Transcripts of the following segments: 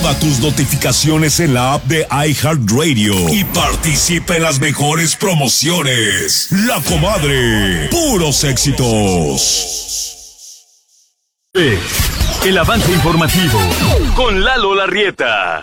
Activa tus notificaciones en la app de iHeartRadio y participa en las mejores promociones. La Comadre, puros éxitos. El avance informativo con Lalo Larrieta.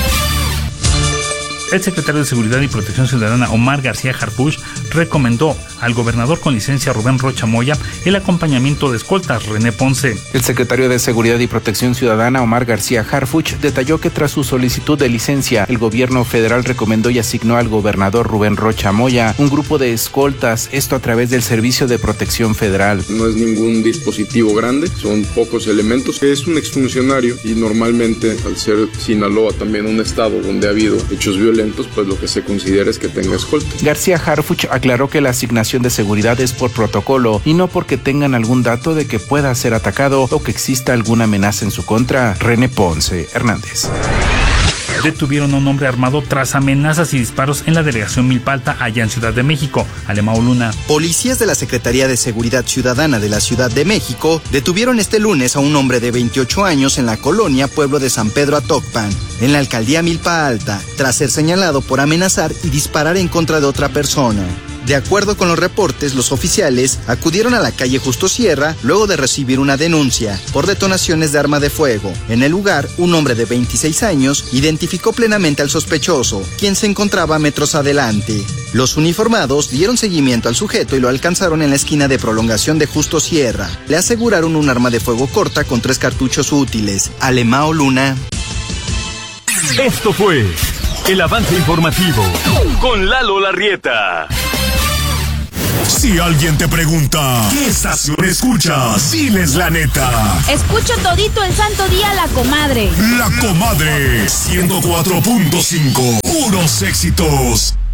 El secretario de Seguridad y Protección Ciudadana, Omar García Harfuch, recomendó al gobernador con licencia Rubén Rocha Moya el acompañamiento de escoltas. René Ponce. El secretario de Seguridad y Protección Ciudadana, Omar García Harfuch, detalló que tras su solicitud de licencia, el gobierno federal recomendó y asignó al gobernador Rubén Rocha Moya un grupo de escoltas, esto a través del Servicio de Protección Federal. No es ningún dispositivo grande, son pocos elementos. Es un exfuncionario y normalmente, al ser Sinaloa también un estado donde ha habido hechos violentos, pues lo que se considera es que tenga escolta. García Harfuch aclaró que la asignación de seguridad es por protocolo y no porque tengan algún dato de que pueda ser atacado o que exista alguna amenaza en su contra. René Ponce Hernández. Detuvieron a un hombre armado tras amenazas y disparos en la delegación Milpa Alta, allá en Ciudad de México. Alemão Luna. Policías de la Secretaría de Seguridad Ciudadana de la Ciudad de México detuvieron este lunes a un hombre de 28 años en la colonia Pueblo de San Pedro Atocpan, en la alcaldía Milpa Alta, tras ser señalado por amenazar y disparar en contra de otra persona. De acuerdo con los reportes, los oficiales acudieron a la calle Justo Sierra luego de recibir una denuncia por detonaciones de arma de fuego. En el lugar, un hombre de 26 años identificó plenamente al sospechoso, quien se encontraba metros adelante. Los uniformados dieron seguimiento al sujeto y lo alcanzaron en la esquina de prolongación de Justo Sierra. Le aseguraron un arma de fuego corta con 3 cartuchos útiles. Alemão Luna. Esto fue el avance informativo con Lalo Larrieta. Si alguien te pregunta, ¿qué estación escuchas? Diles la neta. Escucho todito el santo día La Comadre. La Comadre, 104.5. Puros éxitos.